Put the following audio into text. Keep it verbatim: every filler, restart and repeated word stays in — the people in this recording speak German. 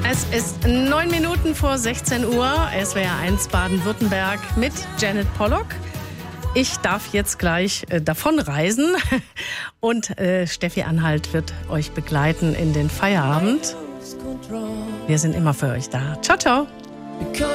Es ist neun Minuten vor sechzehn Uhr, S W R eins Baden-Württemberg mit Janet Pollock. Ich darf jetzt gleich äh, davon reisen und äh, Steffi Anhalt wird euch begleiten in den Feierabend. Wir sind immer für euch da. Ciao, ciao.